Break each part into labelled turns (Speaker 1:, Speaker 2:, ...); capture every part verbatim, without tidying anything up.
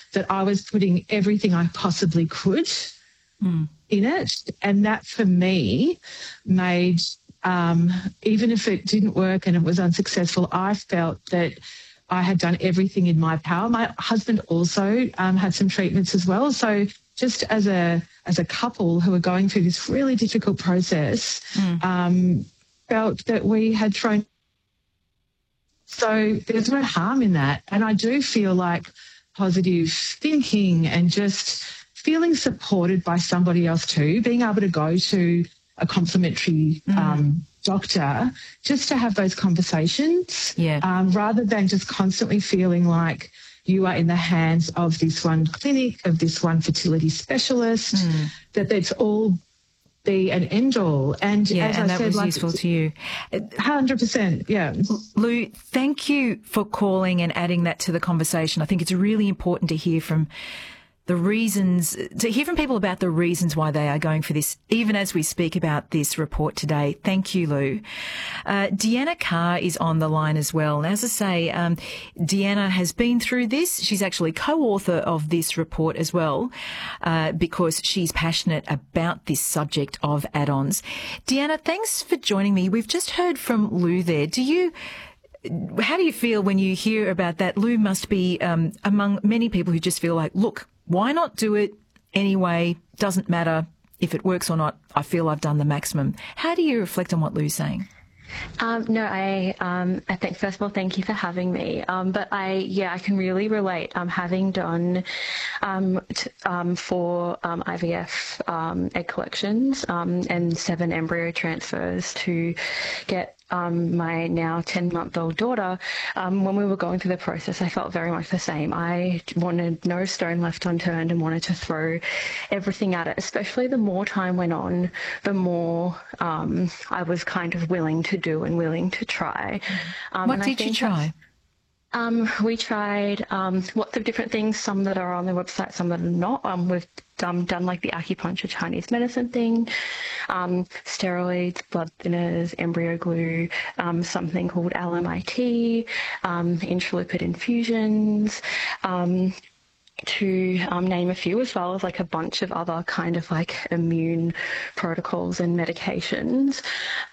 Speaker 1: that I was putting everything I possibly could mm. in it. And that for me made, um, even if it didn't work and it was unsuccessful, I felt that I had done everything in my power. My husband also um, had some treatments as well. So just as a as a couple who are going through this really difficult process, mm. um, felt that we had thrown. So there's no harm in that. And I do feel like positive thinking and just feeling supported by somebody else too, being able to go to a complimentary mm. um, doctor just to have those conversations
Speaker 2: yeah.
Speaker 1: um, rather than just constantly feeling like you are in the hands of this one clinic, of this one fertility specialist, mm. that it's all be an end all. And
Speaker 2: yeah,
Speaker 1: as
Speaker 2: and
Speaker 1: I
Speaker 2: that
Speaker 1: said,
Speaker 2: was
Speaker 1: like,
Speaker 2: useful to you.
Speaker 1: one hundred percent, yeah.
Speaker 2: Lou, thank you for calling and adding that to the conversation. I think it's really important to hear from the reasons, to hear from people about the reasons why they are going for this, even as we speak about this report today. Thank you, Lou. Uh, Deanna Carr is on the line as well. And as I say, um, Deanna has been through this. She's actually co-author of this report as well, uh, because she's passionate about this subject of add-ons. Deanna, thanks for joining me. We've just heard from Lou there. Do you... How do you feel when you hear about that? Lou must be um, among many people who just feel like, look, why not do it anyway? Doesn't matter if it works or not. I feel I've done the maximum. How do you reflect on what Lou's saying?
Speaker 3: Um, no, I, um, I think, first of all, thank you for having me. Um, but I, yeah, I can really relate, um, having done, um, t- um, four, um, I V F, um, egg collections, um, and seven embryo transfers to get, um, my now ten-month-old daughter. Um, when we were going through the process, I felt very much the same. I wanted no stone left unturned and wanted to throw everything at it, especially the more time went on, the more, um, I was kind of willing to do and willing to try. Um,
Speaker 2: what did you try?
Speaker 3: Um, we tried um, lots of different things, some that are on the website, some that are not. Um, we've um, done like the acupuncture Chinese medicine thing, um, steroids, blood thinners, embryo glue, um, something called L M I T, um, intralipid infusions, um, to um, name a few, as well as like a bunch of other kind of like immune protocols and medications.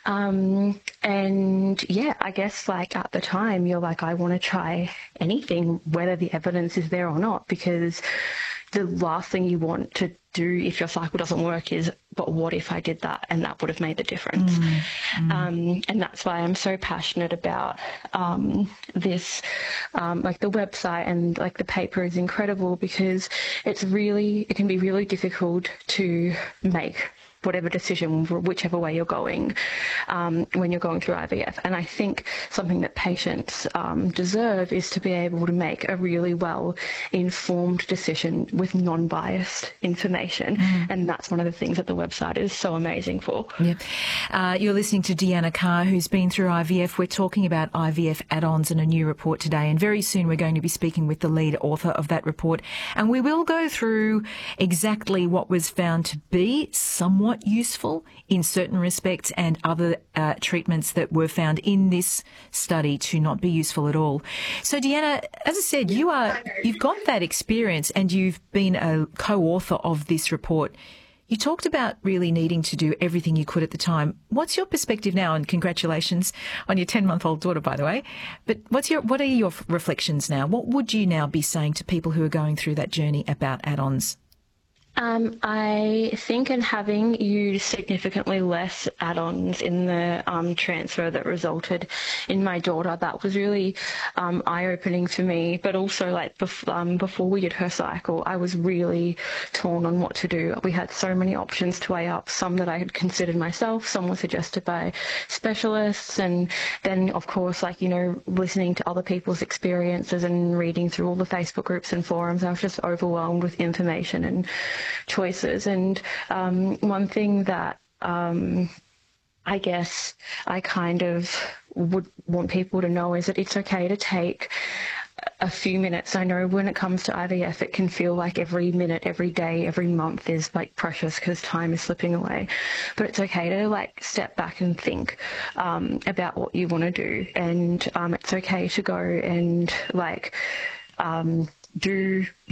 Speaker 3: Um, and yeah, I guess like at the time you're like, I want to try anything, whether the evidence is there or not, because the last thing you want to do if your cycle doesn't work is, but what if I did that and that would have made the difference? Mm, mm. Um, and that's why I'm so passionate about um, this, um, like the website and like the paper is incredible, because it's really, it can be really difficult to make whatever decision, whichever way you're going, um, when you're going through I V F. And I think something that patients um, deserve is to be able to make a really well-informed decision with non-biased information. Mm. And that's one of the things that the website is so amazing for.
Speaker 2: Yeah. Uh, you're listening to Deanna Carr, who's been through I V F. We're talking about I V F add-ons and a new report today. And very soon we're going to be speaking with the lead author of that report. And we will go through exactly what was found to be somewhat useful in certain respects and other uh, treatments that were found in this study to not be useful at all. So, Deanna, as I said, you are, you've got that experience and you've been a co-author of this report. You talked about really needing to do everything you could at the time. What's your perspective now? And congratulations on your ten-month-old daughter, by the way. But what's your, what are your reflections now? What would you now be saying to people who are going through that journey about add-ons?
Speaker 3: Um, I think in having used significantly less add-ons in the um, transfer that resulted in my daughter, that was really um, eye-opening for me. But also, like bef- um, before we did her cycle, I was really torn on what to do. We had so many options to weigh up, some that I had considered myself, some were suggested by specialists, and then, of course, like, you know, listening to other people's experiences and reading through all the Facebook groups and forums, I was just overwhelmed with information and choices. And um, one thing that um, I guess I kind of would want people to know is that it's okay to take a few minutes. I know when it comes to I V F, it can feel like every minute, every day, every month is like precious because time is slipping away. But it's okay to like step back and think um, about what you want to do. And um, it's okay to go and like um, do